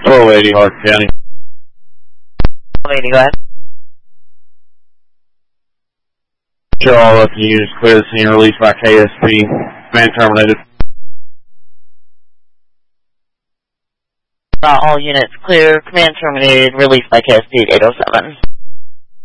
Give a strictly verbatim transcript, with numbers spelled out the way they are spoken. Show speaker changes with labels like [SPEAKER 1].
[SPEAKER 1] twelve eighty, Harker County.
[SPEAKER 2] twelve eighty, go ahead.
[SPEAKER 1] Show all up units, clear the scene, released by K S P. Man terminated.
[SPEAKER 2] Uh, all units clear, command terminated, released by K S P eight oh seven.